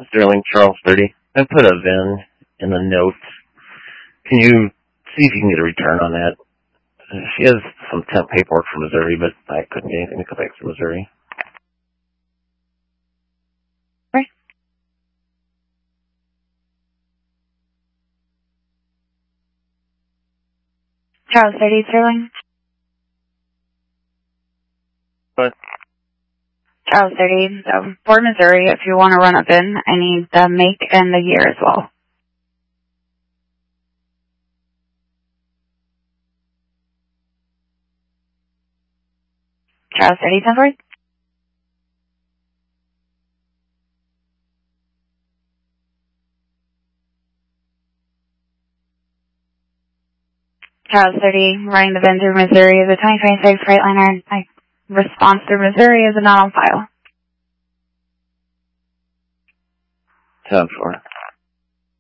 Sterling Charles 30. I put a VIN in the notes. Can you see if you can get a return on that? She has some temp paperwork from Missouri, but I couldn't get anything to come back from Missouri. Right. Charles 30, Sterling. What? Charles 30, for Missouri, if you want to run a VIN, I need the make and the year as well. Charles 30, Temporary. Charles 30, running the VIN through Missouri is a 2026 Freightliner. Response through Missouri is not on file. 10-4.